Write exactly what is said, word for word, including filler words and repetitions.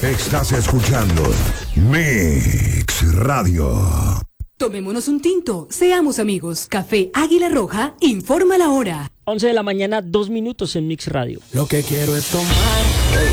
Estás escuchando Mix Radio. Tomémonos un tinto, seamos amigos. Café Águila Roja informa la hora. once de la mañana, dos minutos en Mix Radio. Lo que quiero es tomar.